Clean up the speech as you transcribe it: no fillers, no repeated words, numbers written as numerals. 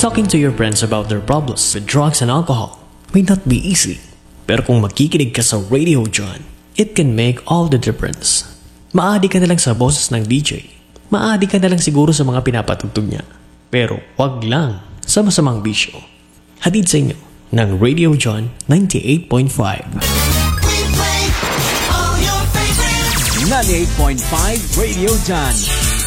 Talking to your friends about their problems with drugs and alcohol may not be easy. Pero kung makikinig ka sa Radio John, it can make all the difference. Maadi ka na lang sa boses ng DJ. Maadi ka na lang siguro sa mga pinapatugtog niya. Pero wag lang sa masamang bisyo. Hatid sa inyo ng Radio John 98.5. 98.5 Radio John.